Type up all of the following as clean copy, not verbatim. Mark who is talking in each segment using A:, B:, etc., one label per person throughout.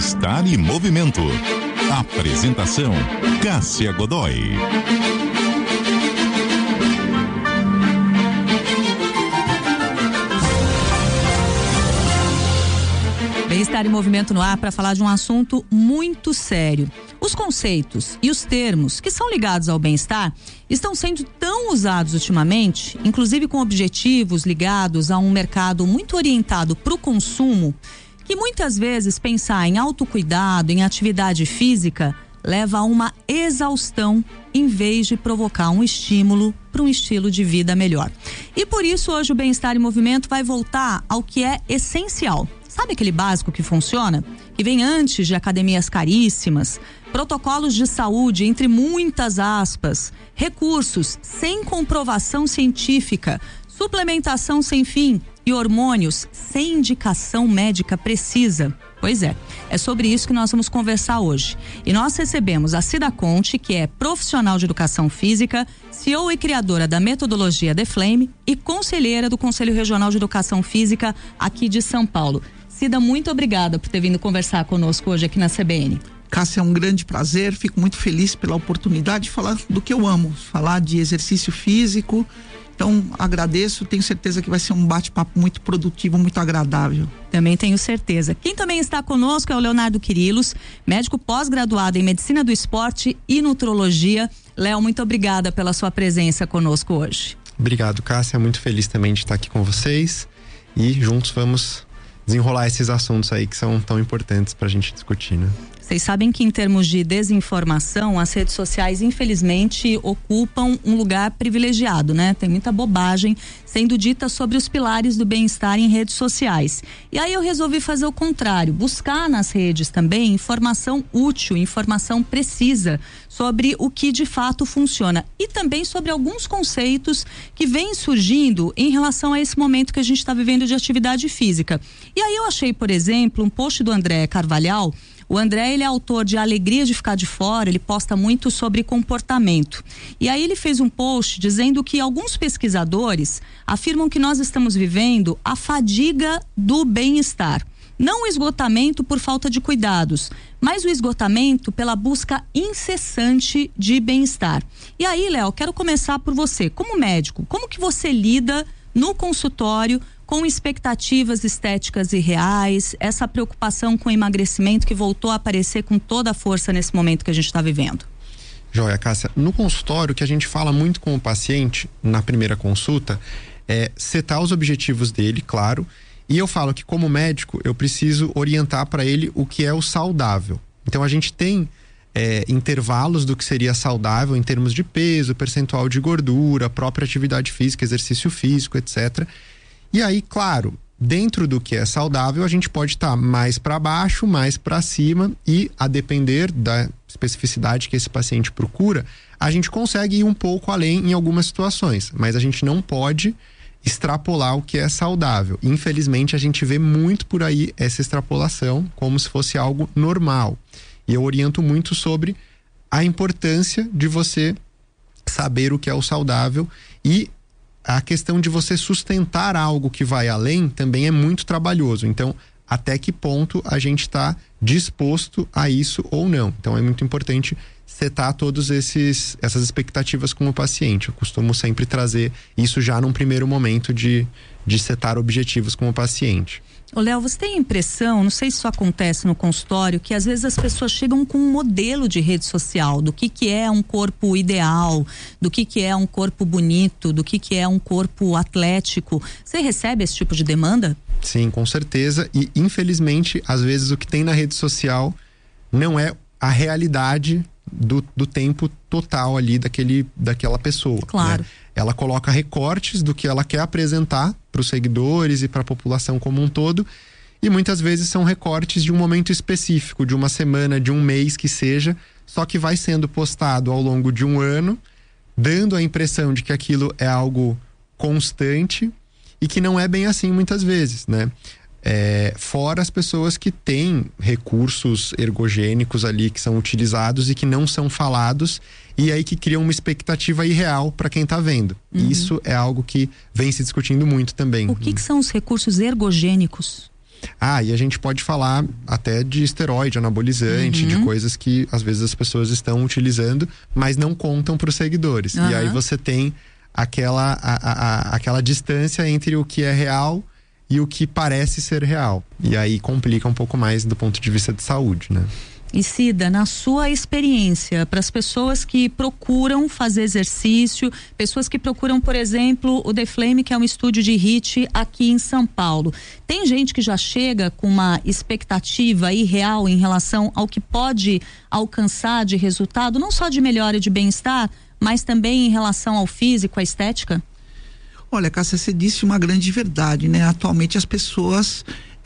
A: Bem-Estar e Movimento. Apresentação: Cássia Godoy.
B: Bem-Estar e Movimento no ar para falar de um assunto muito sério. Os conceitos e os termos que são ligados ao bem-estar estão sendo tão usados ultimamente, inclusive com objetivos ligados a um mercado muito orientado para o consumo, que muitas vezes pensar em autocuidado, em atividade física, leva a uma exaustão em vez de provocar um estímulo para um estilo de vida melhor. E por isso hoje o Bem-Estar e Movimento vai voltar ao que é essencial. Sabe aquele básico que funciona? Que vem antes de academias caríssimas, protocolos de saúde, entre muitas aspas, recursos sem comprovação científica, suplementação sem fim e hormônios sem indicação médica precisa. Pois é sobre isso que nós vamos conversar hoje. E nós recebemos a Cida Conte, que é profissional de educação física, CEO e criadora da metodologia The Flame e conselheira do Conselho Regional de Educação Física aqui de São Paulo. Cida, muito obrigada por ter vindo conversar conosco hoje aqui na CBN.
C: Cássia, é um grande prazer, fico muito feliz pela oportunidade de falar do que eu amo, falar de exercício físico. Então, agradeço, tenho certeza que vai ser um bate-papo muito produtivo, muito agradável.
B: Também tenho certeza. Quem também está conosco é o Leonardo Quirilos, médico pós-graduado em Medicina do Esporte e Nutrologia. Léo, muito obrigada pela sua presença conosco hoje.
D: Obrigado, Cássia, muito feliz também de estar aqui com vocês e juntos vamos desenrolar esses assuntos aí que são tão importantes pra gente discutir, né?
B: Vocês sabem que em termos de desinformação, as redes sociais infelizmente ocupam um lugar privilegiado, né? Tem muita bobagem sendo dita sobre os pilares do bem-estar em redes sociais. E aí eu resolvi fazer o contrário, buscar nas redes também informação útil, informação precisa sobre o que de fato funciona e também sobre alguns conceitos que vêm surgindo em relação a esse momento que a gente está vivendo de atividade física. E aí eu achei, por exemplo, um post do André Carvalhal. O André, ele é autor de Alegria de Ficar de Fora, ele posta muito sobre comportamento. E aí ele fez um post dizendo que alguns pesquisadores afirmam que nós estamos vivendo a fadiga do bem-estar. Não o esgotamento por falta de cuidados, mas o esgotamento pela busca incessante de bem-estar. E aí, Léo, quero começar por você. Como médico, como que você lida no consultório com expectativas estéticas irreais, essa preocupação com o emagrecimento que voltou a aparecer com toda a força nesse momento que a gente está vivendo?
D: Joia, Cássia, no consultório o que a gente fala muito com o paciente na primeira consulta é setar os objetivos dele, claro, e eu falo que como médico eu preciso orientar para ele o que é o saudável. Então a gente tem intervalos do que seria saudável em termos de peso, percentual de gordura, própria atividade física, exercício físico, etc. E aí, claro, dentro do que é saudável, a gente pode estar mais para baixo, mais para cima e, a depender da especificidade que esse paciente procura, a gente consegue ir um pouco além em algumas situações, mas a gente não pode extrapolar o que é saudável. Infelizmente, a gente vê muito por aí essa extrapolação como se fosse algo normal. E eu oriento muito sobre a importância de você saber o que é o saudável e a questão de você sustentar algo que vai além também é muito trabalhoso. Então, até que ponto a gente está disposto a isso ou não. Então, é muito importante setar todas essas expectativas com o paciente. Eu costumo sempre trazer isso já num primeiro momento de setar objetivos com o paciente.
B: Ô Léo, você tem a impressão, não sei se isso acontece no consultório, que às vezes as pessoas chegam com um modelo de rede social do que é um corpo ideal, do que é um corpo bonito, do que é um corpo atlético. Você recebe esse tipo de demanda?
D: Sim, com certeza. E infelizmente, às vezes o que tem na rede social não é a realidade do tempo total ali daquela pessoa.
B: Claro.
D: Né? Ela coloca recortes do que ela quer apresentar para os seguidores e para a população como um todo, e muitas vezes são recortes de um momento específico, de uma semana, de um mês que seja, só que vai sendo postado ao longo de um ano, dando a impressão de que aquilo é algo constante e que não é bem assim muitas vezes, né? Fora as pessoas que têm recursos ergogênicos ali que são utilizados e que não são falados, e aí que criam uma expectativa irreal para quem está vendo. Isso é algo que vem se discutindo muito também.
B: O que são os recursos ergogênicos?
D: E a gente pode falar até de esteroide, anabolizante, de coisas que às vezes as pessoas estão utilizando, mas não contam para os seguidores. E aí você tem aquela distância entre o que é real e o que parece ser real. E aí complica um pouco mais do ponto de vista de saúde, né?
B: E Cida, na sua experiência, para as pessoas que procuram fazer exercício, pessoas que procuram, por exemplo, o The Flame, que é um estúdio de HIIT aqui em São Paulo, tem gente que já chega com uma expectativa irreal em relação ao que pode alcançar de resultado, não só de melhora e de bem-estar, mas também em relação ao físico, à estética?
C: Olha, Cássia, você disse uma grande verdade, né? Atualmente as pessoas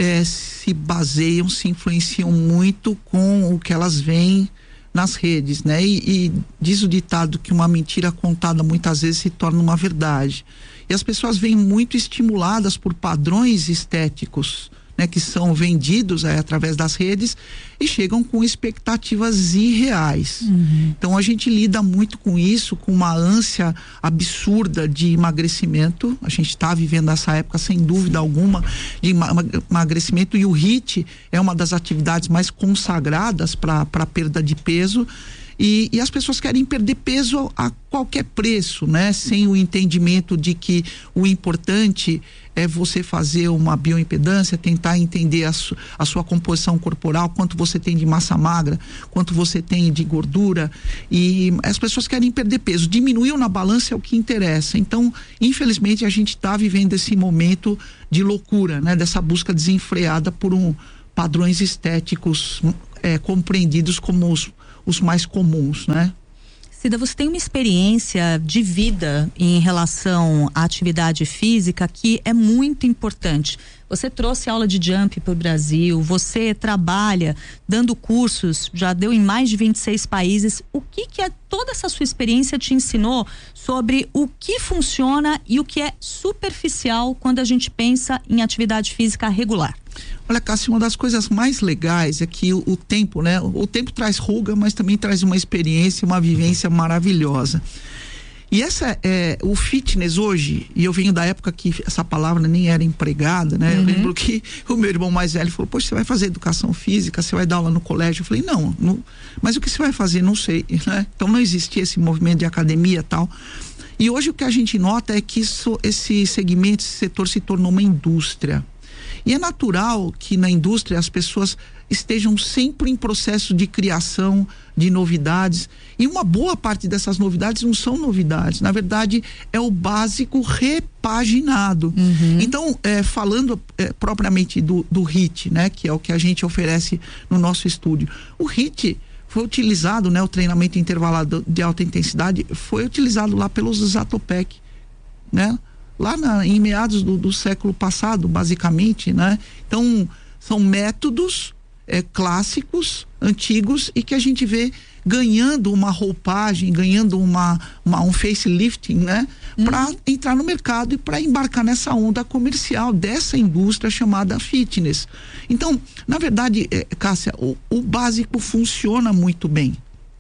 C: se baseiam, se influenciam muito com o que elas veem nas redes, né? E diz o ditado que uma mentira contada muitas vezes se torna uma verdade. E as pessoas vêm muito estimuladas por padrões estéticos, né, que são vendidos através das redes e chegam com expectativas irreais. Então a gente lida muito com isso, com uma ânsia absurda de emagrecimento. A gente está vivendo essa época sem dúvida alguma de emagrecimento, e o HIIT é uma das atividades mais consagradas para perda de peso. E as pessoas querem perder peso a qualquer preço, né? Sem o entendimento de que o importante é você fazer uma bioimpedância, tentar entender a sua composição corporal, quanto você tem de massa magra, quanto você tem de gordura, e as pessoas querem perder peso. Diminuiu na balança é o que interessa. Então, infelizmente, a gente está vivendo esse momento de loucura, né? Dessa busca desenfreada por padrões estéticos compreendidos como os mais comuns, né?
B: Cida, você tem uma experiência de vida em relação à atividade física que é muito importante. Você trouxe aula de jump para o Brasil, você trabalha dando cursos, já deu em mais de 26 países. O que toda essa sua experiência te ensinou sobre o que funciona e o que é superficial quando a gente pensa em atividade física regular?
C: Olha, Cássia, uma das coisas mais legais é que o tempo, né? O tempo traz ruga, mas também traz uma experiência, uma vivência maravilhosa. E o fitness hoje, e eu venho da época que essa palavra nem era empregada, né? Eu lembro que o meu irmão mais velho falou: poxa, você vai fazer educação física, você vai dar aula no colégio? Eu falei, não, mas o que você vai fazer? Não sei, né? Então não existia esse movimento de academia e tal. E hoje o que a gente nota é que esse segmento, esse setor se tornou uma indústria. E é natural que na indústria as pessoas estejam sempre em processo de criação de novidades, e uma boa parte dessas novidades não são novidades, na verdade é o básico repaginado. Então, falando propriamente do HIIT, né, que é o que a gente oferece no nosso estúdio, o HIIT foi utilizado, né, o treinamento intervalado de alta intensidade foi utilizado lá pelos Zatopek, né, lá em meados do século passado, basicamente, né? Então, são métodos clássicos, antigos, e que a gente vê ganhando uma roupagem, ganhando um facelifting, né? Para entrar no mercado e para embarcar nessa onda comercial dessa indústria chamada fitness. Então, na verdade, Cássia, o básico funciona muito bem.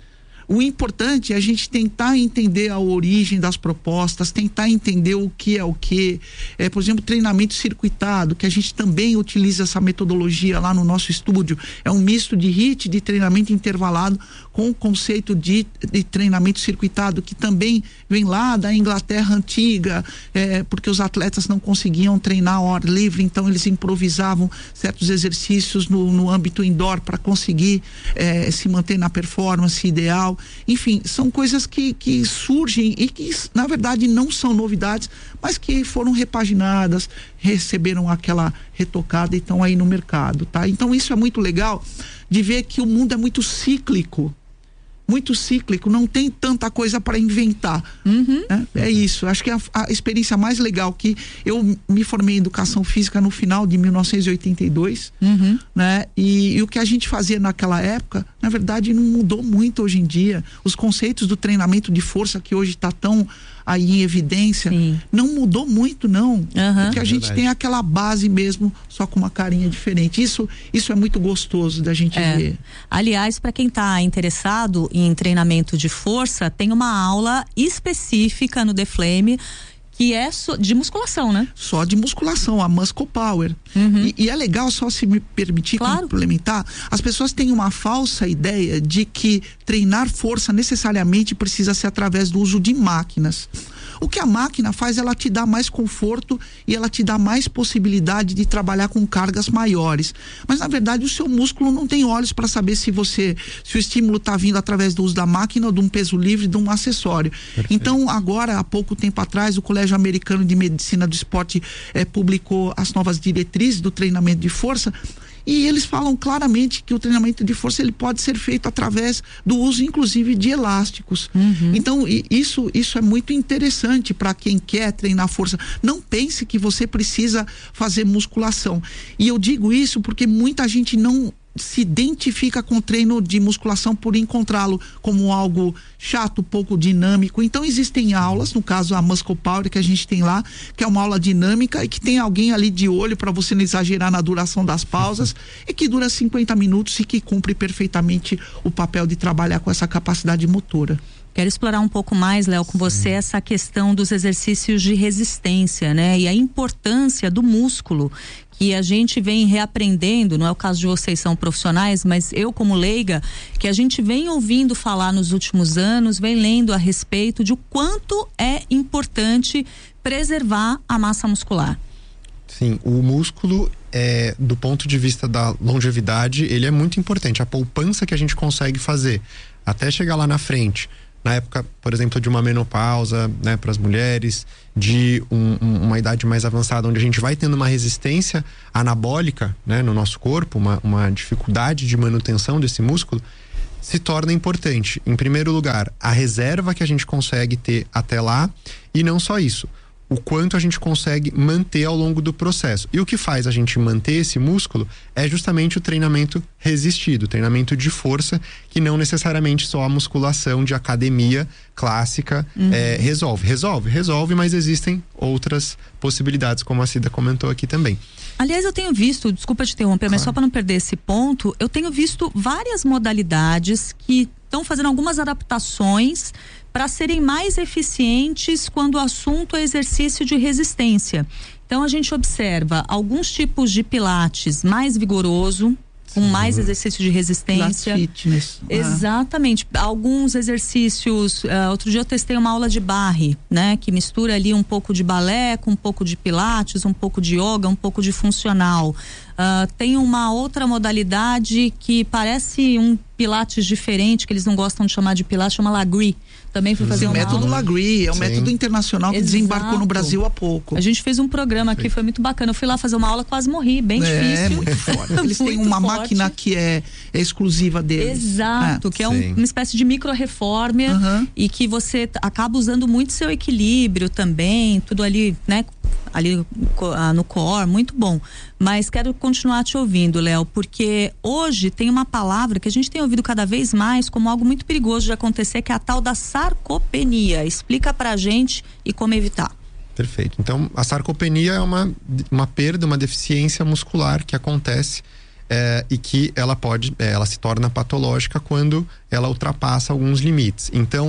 C: O importante é a gente tentar entender a origem das propostas, tentar entender o que é o que. Por exemplo, treinamento circuitado, que a gente também utiliza essa metodologia lá no nosso estúdio. É um misto de HIIT, de treinamento intervalado, com o conceito de treinamento circuitado, que também vem lá da Inglaterra antiga, porque os atletas não conseguiam treinar ao ar livre, então eles improvisavam certos exercícios no âmbito indoor para conseguir se manter na performance ideal. Enfim, são coisas que surgem e que na verdade não são novidades, mas que foram repaginadas, receberam aquela retocada e estão aí no mercado, tá? Então isso é muito legal de ver que o mundo é muito cíclico, não tem tanta coisa para inventar. É isso, acho que a experiência mais legal, que eu me formei em educação física no final de 1982, né? E o que a gente fazia naquela época, na verdade, não mudou muito hoje em dia. Os conceitos do treinamento de força, que hoje está tão aí em evidência, não mudou muito, não. Porque a gente tem aquela base mesmo, só com uma carinha diferente. Isso é muito gostoso da gente ver.
B: Aliás, para quem está interessado em treinamento de força, tem uma aula específica no The Flame que é de musculação, né?
C: Só de musculação, a Muscle Power. E é legal, só se me permitir complementar, as pessoas têm uma falsa ideia de que treinar força necessariamente precisa ser através do uso de máquinas. O que a máquina faz, ela te dá mais conforto e ela te dá mais possibilidade de trabalhar com cargas maiores. Mas na verdade o seu músculo não tem olhos para saber se o estímulo está vindo através do uso da máquina ou de um peso livre, de um acessório. Perfeito. Então agora, há pouco tempo atrás, o Colégio Americano de Medicina do Esporte publicou as novas diretrizes do treinamento de força. E eles falam claramente que o treinamento de força ele pode ser feito através do uso, inclusive, de elásticos. Então, isso é muito interessante para quem quer treinar força. Não pense que você precisa fazer musculação. E eu digo isso porque muita gente não se identifica com o treino de musculação por encontrá-lo como algo chato, pouco dinâmico. Então existem aulas, no caso a Muscle Power que a gente tem lá, que é uma aula dinâmica e que tem alguém ali de olho para você não exagerar na duração das pausas e que dura 50 minutos e que cumpre perfeitamente o papel de trabalhar com essa capacidade motora.
B: Quero explorar um pouco mais, Léo, com você essa questão dos exercícios de resistência, né? E a importância do músculo, que a gente vem reaprendendo, não é o caso de vocês, são profissionais, mas eu como leiga, que a gente vem ouvindo falar nos últimos anos, vem lendo a respeito de o quanto é importante preservar a massa muscular.
D: Sim, o músculo, do ponto de vista da longevidade, ele é muito importante. A poupança que a gente consegue fazer até chegar lá na frente, na época, por exemplo, de uma menopausa, né, para as mulheres, de uma idade mais avançada, onde a gente vai tendo uma resistência anabólica, né, no nosso corpo, uma dificuldade de manutenção desse músculo, se torna importante. Em primeiro lugar, a reserva que a gente consegue ter até lá, e não só isso, o quanto a gente consegue manter ao longo do processo. E o que faz a gente manter esse músculo é justamente o treinamento resistido, o treinamento de força, que não necessariamente só a musculação de academia clássica resolve, mas existem outras possibilidades, como a Cida comentou aqui também.
B: Aliás, eu tenho visto, desculpa te interromper, mas só para não perder esse ponto, eu tenho visto várias modalidades que estão fazendo algumas adaptações para serem mais eficientes quando o assunto é exercício de resistência. Então a gente observa alguns tipos de pilates mais vigoroso, com mais exercício de resistência.
C: Fitness.
B: Exatamente. Alguns exercícios, outro dia eu testei uma aula de barre, né? Que mistura ali um pouco de balé com um pouco de pilates, um pouco de yoga, um pouco de funcional. Tem uma outra modalidade que parece um pilates diferente, que eles não gostam de chamar de pilates, chama Lagree. Também fui fazer
C: o método Lagree, é um método internacional que desembarcou no Brasil há pouco.
B: A gente fez um programa aqui, foi muito bacana. Eu fui lá fazer uma aula, quase morri, bem difícil.
C: É muito forte. Eles têm uma máquina que é exclusiva deles.
B: Exato, que é uma espécie de micro-reformer e que você acaba usando muito seu equilíbrio também, tudo ali, né? Ali no core, muito bom. Mas quero continuar te ouvindo, Léo, porque hoje tem uma palavra que a gente tem ouvido cada vez mais como algo muito perigoso de acontecer, que é a tal da sarcopenia. Explica pra gente e como evitar.
D: Perfeito. Então, a sarcopenia é uma perda, uma deficiência muscular que acontece e que ela se torna patológica quando ela ultrapassa alguns limites. Então,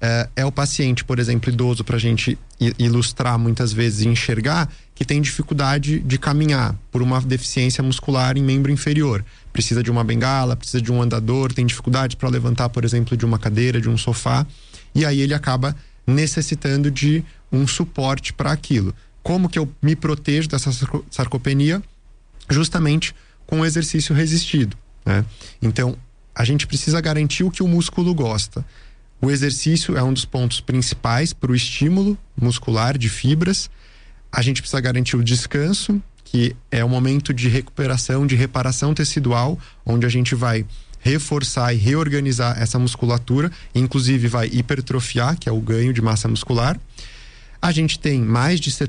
D: é o paciente, por exemplo, idoso, para a gente ilustrar muitas vezes e enxergar, que tem dificuldade de caminhar por uma deficiência muscular em membro inferior. Precisa de uma bengala, precisa de um andador, tem dificuldade para levantar, por exemplo, de uma cadeira, de um sofá, e aí ele acaba necessitando de um suporte para aquilo. Como que eu me protejo dessa sarcopenia? Justamente com o exercício resistido, né? Então, a gente precisa garantir o que o músculo gosta. O exercício é um dos pontos principais para o estímulo muscular de fibras. A gente precisa garantir o descanso, que é o momento de recuperação, de reparação tecidual, onde a gente vai reforçar e reorganizar essa musculatura, inclusive vai hipertrofiar, que é o ganho de massa muscular. A gente tem mais de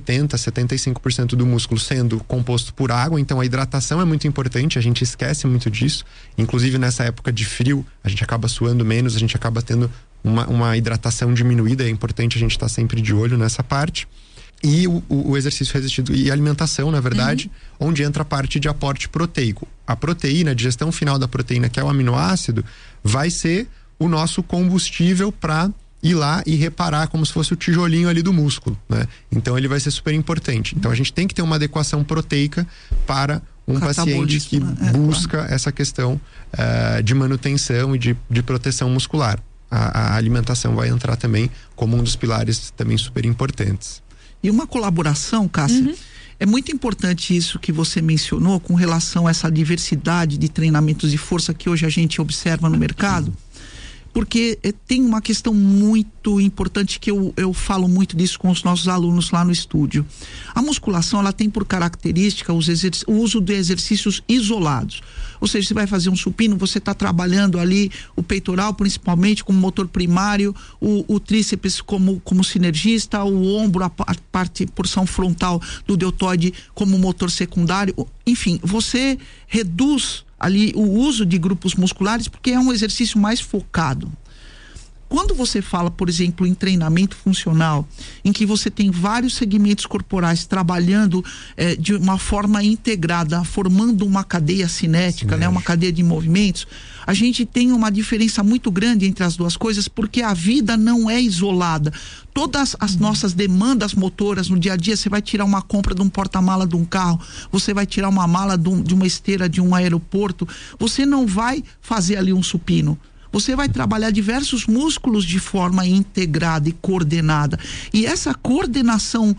D: 75% do músculo sendo composto por água, então a hidratação é muito importante, a gente esquece muito disso. Inclusive nessa época de frio, a gente acaba suando menos, a gente acaba tendo uma hidratação diminuída, é importante a gente estar sempre de olho nessa parte. E o exercício resistido e alimentação, na verdade, onde entra a parte de aporte proteico. A proteína, a digestão final da proteína, que é o aminoácido, vai ser o nosso combustível para ir lá e reparar como se fosse o tijolinho ali do músculo, né? Então ele vai ser super importante. Então a gente tem que ter uma adequação proteica para um paciente que busca essa questão de manutenção e de proteção muscular. A alimentação vai entrar também como um dos pilares também super importantes.
C: E uma colaboração, Cássia, é muito importante isso que você mencionou com relação a essa diversidade de treinamentos de força que hoje a gente observa no mercado, porque tem uma questão muito importante que eu falo muito disso com os nossos alunos lá no estúdio. A musculação, ela tem por característica o uso de exercícios isolados. Ou seja, você vai fazer um supino, você está trabalhando ali o peitoral principalmente como motor primário, o tríceps como sinergista, o ombro, a porção frontal do deltoide como motor secundário. Enfim, você reduz ali o uso de grupos musculares porque é um exercício mais focado. Quando você fala, por exemplo, em treinamento funcional, em que você tem vários segmentos corporais trabalhando de uma forma integrada, formando uma cadeia cinética, né, uma cadeia de movimentos, a gente tem uma diferença muito grande entre as duas coisas, porque a vida não é isolada. Todas as nossas demandas motoras no dia a dia, você vai tirar uma compra de um porta-mala de um carro, você vai tirar uma mala de uma esteira de um aeroporto, você não vai fazer ali um supino. Você vai trabalhar diversos músculos de forma integrada e coordenada. E essa coordenação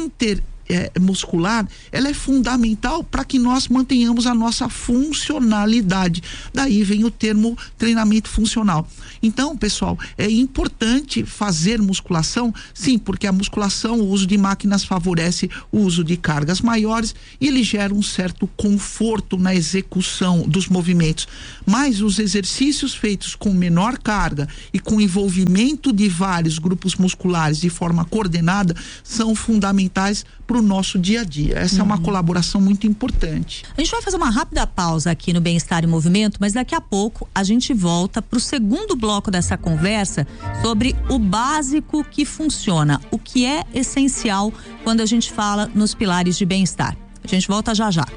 C: muscular, ela é fundamental para que nós mantenhamos a nossa funcionalidade. Daí vem o termo treinamento funcional. Então, pessoal, é importante fazer musculação, sim, porque a musculação, o uso de máquinas favorece o uso de cargas maiores e ele gera um certo conforto na execução dos movimentos. Mas os exercícios feitos com menor carga e com envolvimento de vários grupos musculares de forma coordenada são fundamentais para o nosso dia a dia. Essa é uma colaboração muito importante.
B: A gente vai fazer uma rápida pausa aqui no Bem-Estar em Movimento, mas daqui a pouco a gente volta para o segundo bloco dessa conversa sobre o básico que funciona, o que é essencial quando a gente fala nos pilares de bem-estar. A gente volta já já.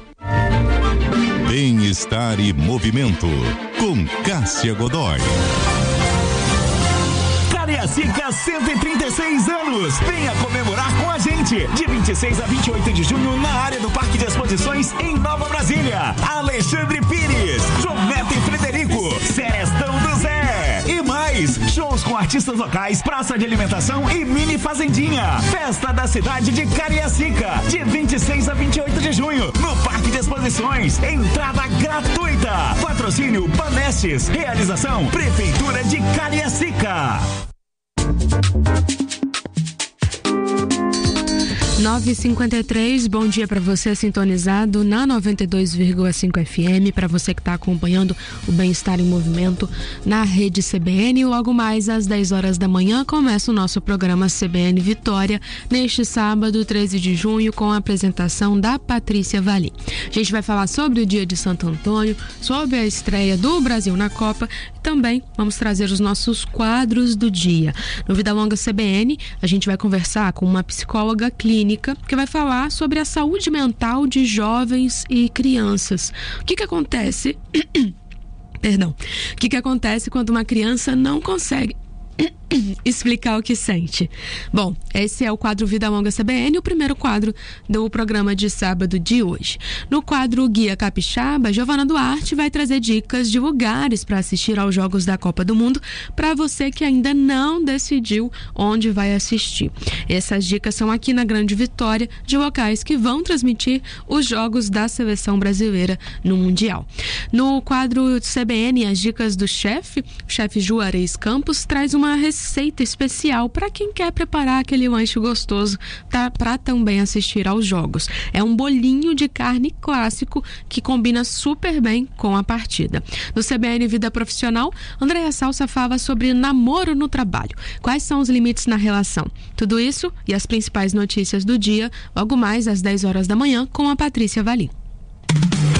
A: Bem-Estar e Movimento, com Cássia Godoy.
E: Cariacica, 136 anos. Venha comemorar com a gente. De 26 a 28 de junho, na área do Parque de Exposições, em Nova Brasília. Alexandre Pires, João Neto e Frederico, Serestão do Zé. E mais, shows com artistas locais, praça de alimentação e mini fazendinha. Festa da cidade de Cariacica, de 26 a 28 de junho, no Parque de Exposições. Entrada gratuita. Patrocínio Banestes. Realização Prefeitura de Cariacica.
F: 9h53, bom dia para você sintonizado na 92,5 FM, para você que está acompanhando o Bem-Estar em Movimento na rede CBN. Logo mais às 10 horas da manhã começa o nosso programa CBN Vitória, neste sábado, 13 de junho, com a apresentação da Patrícia Valim. A gente vai falar sobre o dia de Santo Antônio, sobre a estreia do Brasil na Copa e também vamos trazer os nossos quadros do dia. No Vida Longa CBN, a gente vai conversar com uma psicóloga clínica que vai falar sobre a saúde mental de jovens e crianças. O que acontece? Perdão. O que acontece quando uma criança não consegue explicar o que sente? Bom, esse é o quadro Vida Longa CBN, o primeiro quadro do programa de sábado de hoje. No quadro Guia Capixaba, Giovana Duarte vai trazer dicas de lugares para assistir aos Jogos da Copa do Mundo para você que ainda não decidiu onde vai assistir. Essas dicas são aqui na Grande Vitória, de locais que vão transmitir os Jogos da Seleção Brasileira no Mundial. No quadro CBN, as dicas do chefe, o chefe Juarez Campos traz uma receita especial para quem quer preparar aquele lanche gostoso para também assistir aos jogos. É um bolinho de carne clássico que combina super bem com a partida. No CBN Vida Profissional, Andréa Salsa fala sobre namoro no trabalho. Quais são os limites na relação? Tudo isso e as principais notícias do dia, logo mais às 10 horas da manhã, com a Patrícia Valim.